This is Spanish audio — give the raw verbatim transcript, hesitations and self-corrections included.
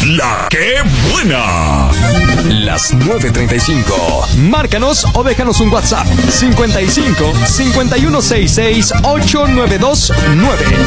la que buena. Las nueve treinta y cinco. Márcanos o déjanos un WhatsApp. cincuenta y cinco, cincuenta y uno sesenta y seis, ochocientos noventa y dos nueve.